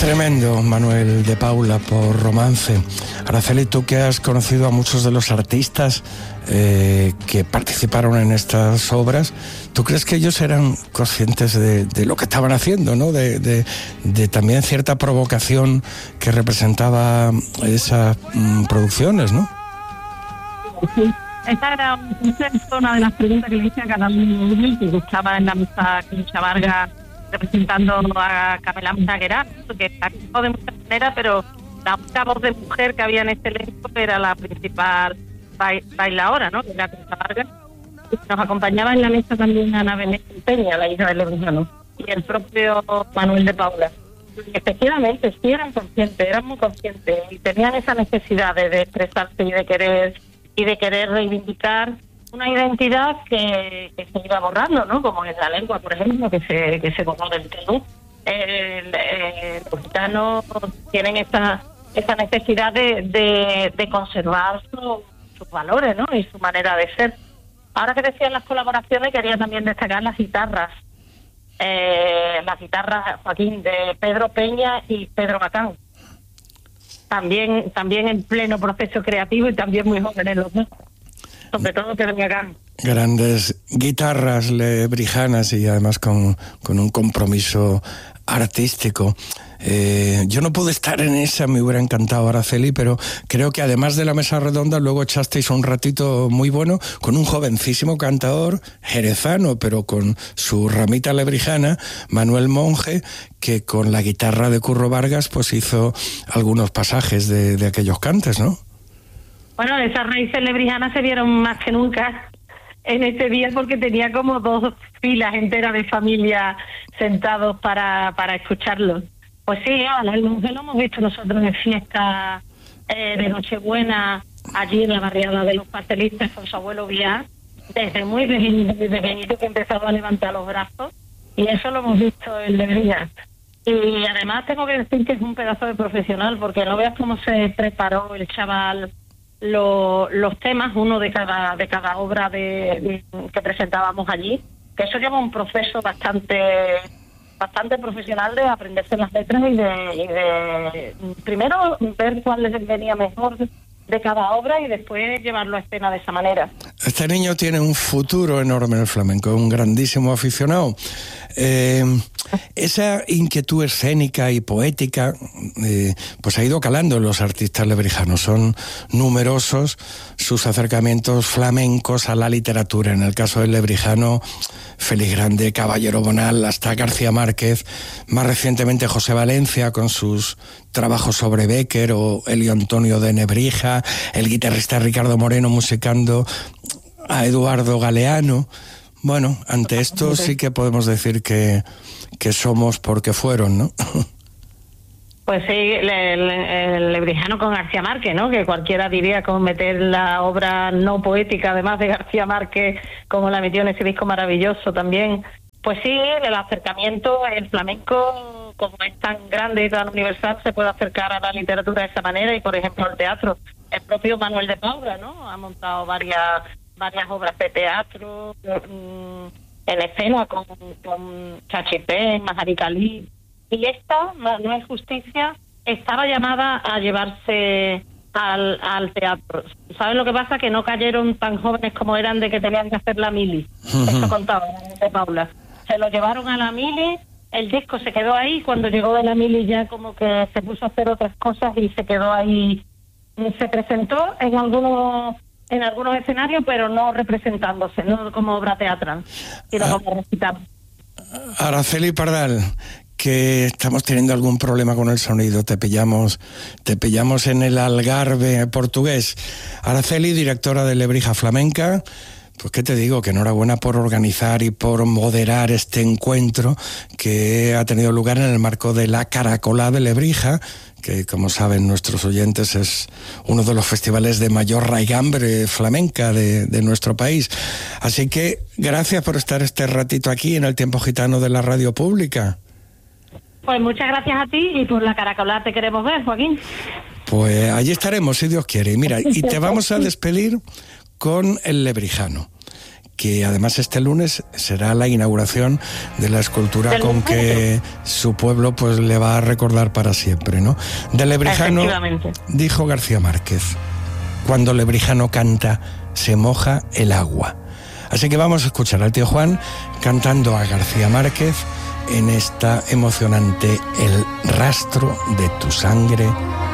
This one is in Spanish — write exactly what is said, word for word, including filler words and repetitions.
Tremendo, Manuel de Paula, por Romance. Araceli, tú que has conocido a muchos de los artistas eh, que participaron en estas obras, ¿tú crees que ellos eran conscientes de, de lo que estaban haciendo, ¿no? De, de, de también cierta provocación que representaba esas mm, producciones, ¿no? Sí. Esta era una de las preguntas que le hice a cada uno que estaba en la mesa Concha Vargas representando a Camela Montaguera, que participó de muchas maneras, pero la única voz de mujer que había en este elenco era la principal bailadora, ¿no? Que era Concha Vargas. Nos acompañaba en la mesa también Ana Belén Peña, la hija del Lebrijano, y el propio Manuel de Paula. Y efectivamente, sí eran conscientes, eran muy conscientes, y tenían esa necesidad de, de expresarse y de querer y de querer reivindicar una identidad que, que se iba borrando, ¿no? Como en la lengua, por ejemplo, que se que se borró del todo. El, el, los gitanos tienen esa esa necesidad de, de, de conservar su, sus valores, ¿no? Y su manera de ser. Ahora que decían las colaboraciones, quería también destacar las guitarras. Eh, las guitarras, Joaquín, de Pedro Peña y Pedro Bacán. También, también en pleno proceso creativo y también muy jóvenes los dos. Sobre todo Pedro Bacán. Grandes guitarras lebrijanas y además con, con un compromiso artístico. Eh, yo no pude estar en esa, me hubiera encantado, Araceli, pero creo que además de la mesa redonda luego echasteis un ratito muy bueno con un jovencísimo cantador jerezano, pero con su ramita lebrijana, Manuel Monge, que con la guitarra de Curro Vargas pues hizo algunos pasajes de, de aquellos cantes, ¿no? Bueno, esas raíces lebrijanas se vieron más que nunca en ese día porque tenía como dos filas enteras de familia sentados para, para escucharlos. Pues sí, a Manuel Monge lo hemos visto nosotros en fiesta eh, de Nochebuena, allí en la barriada de los pastelistas con su abuelo Villar, desde muy pequeñito, desde pequeñito que empezaba a levantar los brazos, y eso lo hemos visto en Lebrillas. Y además tengo que decir que es un pedazo de profesional, porque no veas cómo se preparó el chaval lo, los temas, uno de cada de cada obra de, de que presentábamos allí, que eso lleva un proceso bastante bastante profesional de aprenderse las letras y de, y de primero ver cuál les venía mejor de cada obra y después llevarlo a escena de esa manera. Este niño tiene un futuro enorme en el flamenco, un grandísimo aficionado. Eh, esa inquietud escénica y poética eh, pues ha ido calando en los artistas lebrijanos. Son numerosos sus acercamientos flamencos a la literatura. En el caso del lebrijano, Félix Grande, Caballero Bonal, hasta García Márquez, más recientemente José Valencia con sus trabajos sobre Bécquer, o Elio Antonio de Nebrija, el guitarrista Ricardo Moreno musicando a Eduardo Galeano. Bueno, ante esto sí que podemos decir que, que somos porque fueron, ¿no? Pues sí, el, el, el lebrijano con García Márquez, ¿no? Que cualquiera diría como meter la obra no poética, además de García Márquez, como la metió en ese disco maravilloso también. Pues sí, el acercamiento, el flamenco, como es tan grande y tan universal, se puede acercar a la literatura de esa manera y, por ejemplo, al teatro. El propio Manuel de Paula, ¿no? Ha montado varias varias obras de teatro mmm, en escena con, con Chachipén, Majaricalí. Y esta, No es Justicia, estaba llamada a llevarse al, al teatro. ¿Sabes lo que pasa? Que no cayeron tan jóvenes como eran de que tenían que hacer la mili. Uh-huh. Eso contaba de Paula. Se lo llevaron a la mili, el disco se quedó ahí, cuando llegó de la mili ya como que se puso a hacer otras cosas y se quedó ahí. Se presentó en algunos en algunos escenarios, pero no representándose, no como obra teatral, sino ah, como recitar. Araceli Pardal, que estamos teniendo algún problema con el sonido, te pillamos, te pillamos en el Algarve portugués. Araceli, directora de Lebrija Flamenca, pues qué te digo, que enhorabuena por organizar y por moderar este encuentro que ha tenido lugar en el marco de la Caracolá de Lebrija, que como saben nuestros oyentes es uno de los festivales de mayor raigambre flamenca de, de nuestro país. Así que gracias por estar este ratito aquí en el Tiempo Gitano de la Radio Pública. Pues muchas gracias a ti y por la Caracolá te queremos ver, Joaquín. Pues allí estaremos, si Dios quiere. Y mira, y te vamos a despedir con el lebrijano, que además este lunes será la inauguración de la escultura con que su pueblo pues le va a recordar para siempre, ¿no? De Lebrijano, dijo García Márquez, cuando Lebrijano canta, se moja el agua. Así que vamos a escuchar al tío Juan cantando a García Márquez en esta emocionante El rastro de tu sangre